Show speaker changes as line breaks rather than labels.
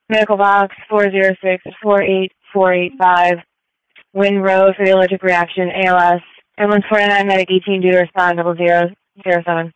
Medical box 406-48485. Win Road for the allergic reaction, ALS. Ambulance 49, medic 18 due to respond 0007.